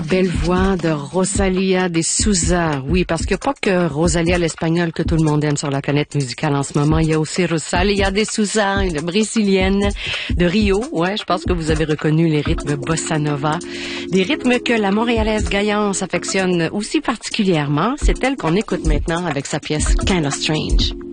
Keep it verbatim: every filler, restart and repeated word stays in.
belle voix de Rosalía de Souza. Oui, parce qu'il n'y a pas que Rosalía l'espagnole que tout le monde aime sur la planète musicale en ce moment. Il y a aussi Rosalía de Souza, une brésilienne de Rio. Ouais, je pense que vous avez reconnu les rythmes bossa nova. Des rythmes que la Montréalaise Gaillance affectionne aussi particulièrement. C'est elle qu'on écoute maintenant avec sa pièce Kind of Strange.